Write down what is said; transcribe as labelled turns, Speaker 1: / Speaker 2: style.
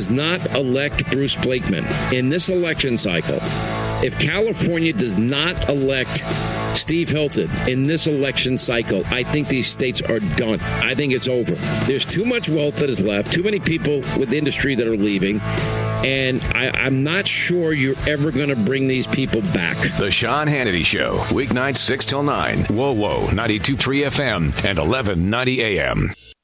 Speaker 1: does not elect Bruce Blakeman in this election cycle, if California does not elect Steve Hilton in this election cycle, I think these states are done. I think it's over. There's too much wealth that is left, too many people with industry that are leaving, and I'm not sure you're ever going to bring these people back.
Speaker 2: The Sean Hannity Show, weeknights 6 till 9. Whoa, 92.3 FM and 1190 AM.